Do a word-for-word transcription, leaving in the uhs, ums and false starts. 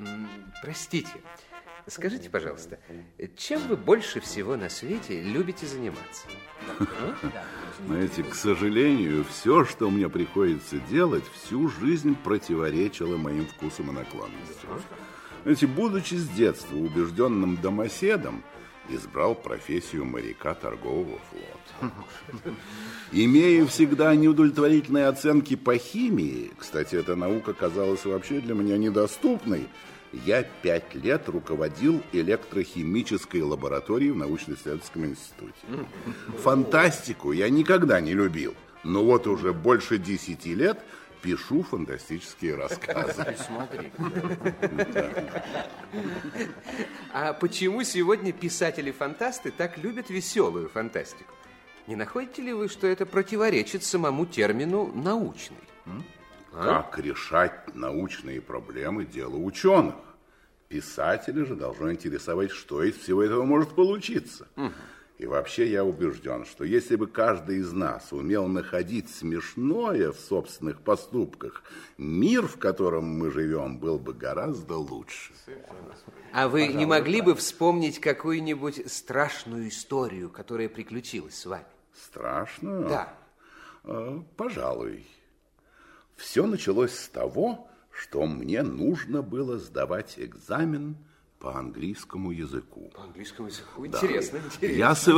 Простите, скажите, пожалуйста, чем вы больше всего на свете любите заниматься? Знаете, к сожалению, все, что мне приходится делать, всю жизнь противоречило моим вкусам и наклонностям. Знаете, будучи с детства убежденным домоседом, избрал профессию моряка торгового флота. Имея всегда неудовлетворительные оценки по химии, кстати, эта наука казалась вообще для меня недоступной, я пять лет руководил электрохимической лабораторией в научно-исследовательском институте. Фантастику я никогда не любил, но вот уже больше десяти лет пишу фантастические рассказы. Смотри. А почему сегодня писатели-фантасты так любят веселую фантастику? Не находите ли вы, что это противоречит самому термину «научный»? А? Как решать научные проблемы – дело ученых. Писателя же должно интересовать, что из всего этого может получиться. Угу. И вообще я убежден, что если бы каждый из нас умел находить смешное в собственных поступках, мир, в котором мы живем, был бы гораздо лучше. А вы Пожалуйста. не могли бы вспомнить какую-нибудь страшную историю, которая приключилась с вами? Страшную? Да. Пожалуй. Все началось с того, что мне нужно было сдавать экзамен по английскому языку. По английскому языку? Да. Интересно, интересно. Я